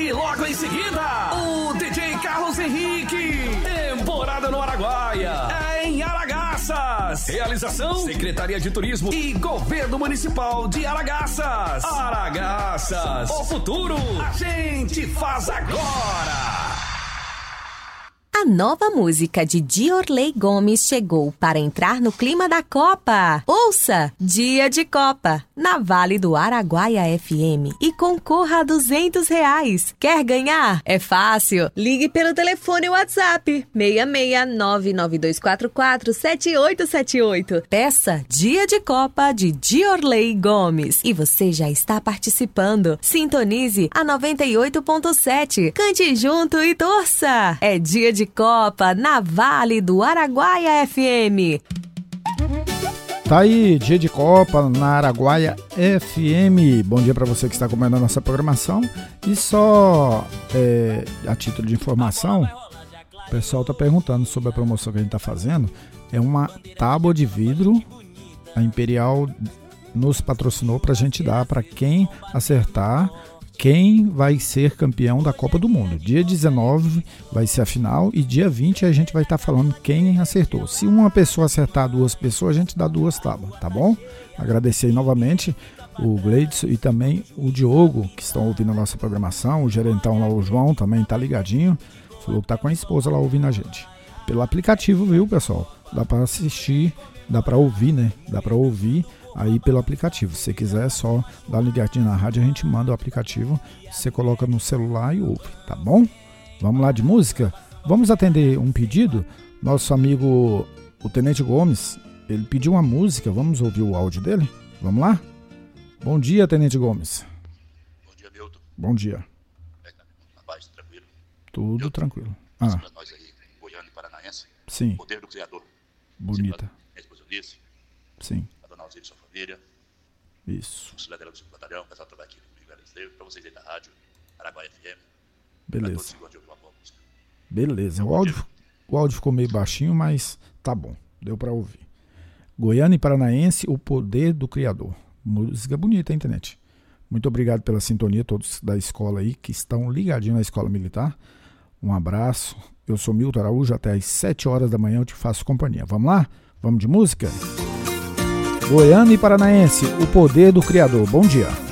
E logo em seguida, o DJ Carlos Henrique. Temporada no Araguaia. É em Aragaças. Realização: Secretaria de Turismo e Governo Municipal de Aragaças. Aragaças, o futuro a gente faz agora. A nova música de Diorley Gomes chegou para entrar no clima da Copa. Ouça Dia de Copa, na Vale do Araguaia FM e concorra a R$200. Quer ganhar? É fácil. Ligue pelo telefone WhatsApp 66992447878. Peça Dia de Copa de Diorley Gomes e você já está participando. Sintonize a 98.7. Cante junto e torça. É Dia de Copa na Vale do Araguaia FM. Tá aí, Dia de Copa na Araguaia FM. Bom dia para você que está acompanhando a nossa programação. E só a título de informação, o pessoal tá perguntando sobre a promoção que a gente tá fazendo. É uma tábua de vidro. A Imperial nos patrocinou pra gente dar para quem acertar quem vai ser campeão da Copa do Mundo. Dia 19 vai ser a final e dia 20 a gente vai estar falando quem acertou. Se uma pessoa acertar duas pessoas, a gente dá duas tábuas, tá bom? Agradecer novamente o Gleidson e também o Diogo, que estão ouvindo a nossa programação. O gerentão lá, o João, também tá ligadinho. Falou que tá com a esposa lá ouvindo a gente. Pelo aplicativo, viu, pessoal? Dá para assistir, dá para ouvir, né? Dá para ouvir aí pelo aplicativo. Se você quiser, é só dar uma ligadinha na rádio, a gente manda o aplicativo, você coloca no celular e ouve, tá bom? Vamos lá de música? Vamos atender um pedido? Nosso amigo, o Tenente Gomes, ele pediu uma música, vamos ouvir o áudio dele? Vamos lá? Bom dia, Tenente Gomes. Bom dia, Milton. Bom dia. Na paz, tranquilo? Tudo Milton, tranquilo. Pra nós aí, Goiânia e Paranaense. Sim. Poder do Criador. Bonita. Minha esposa Eunice. Sim. E sua família. Isso. Auxiliar do seu batalhão, casal trabalho aqui comigo, para vocês aí da rádio, Araguaia FM. Beleza. Pra todos uma boa música. Beleza. O áudio ficou meio baixinho, mas tá bom. Deu pra ouvir. Goiânia e Paranaense, o poder do Criador. Música bonita, hein, internet? Muito obrigado pela sintonia, todos da escola aí que estão ligadinhos na Escola Militar. Um abraço. Eu sou Milton Araújo, até às 7 horas da manhã eu te faço companhia. Vamos lá? Vamos de música? Goiânia e Paranaense, o poder do Criador. Bom dia.